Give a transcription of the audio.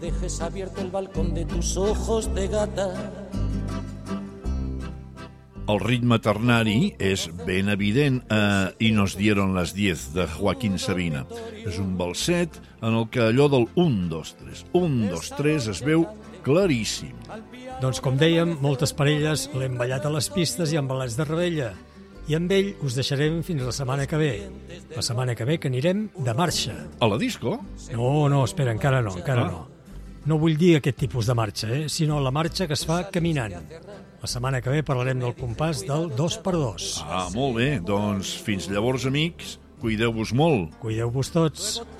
Dejes abierto el balcón de tus ojos de gata. El ritme ternari és ben evident a Y nos dieron las 10 de Joaquín Sabina. És un balset en el que allò del 1, 2, 3, 1, 2, 3 es veu claríssim. Doncs com dèiem, moltes parelles l'hem ballat a les pistes i amb ballets de Rebella. I amb ell us deixarem fins la setmana que ve. La setmana que ve que anirem de marxa. A la disco? No, espera, encara no. No vull dir aquest tipus de marxa, sinó la marxa que es fa caminant. La setmana que ve parlarem del compàs del 2x2. Molt bé. Doncs fins llavors, amics, cuideu-vos molt. Cuideu-vos tots.